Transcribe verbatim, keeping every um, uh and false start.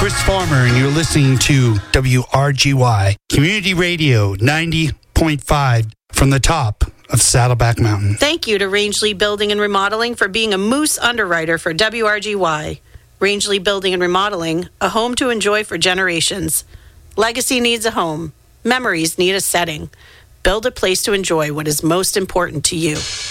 Chris Farmer, and you're listening to W R G Y Community Radio ninety point five from the top of Saddleback Mountain. Thank you to Rangeley Building and Remodeling for being a Moose underwriter for W R G Y. Rangeley Building and Remodeling, a home to enjoy for generations. Legacy needs a home. Memories need a setting. Build a place to enjoy what is most important to you.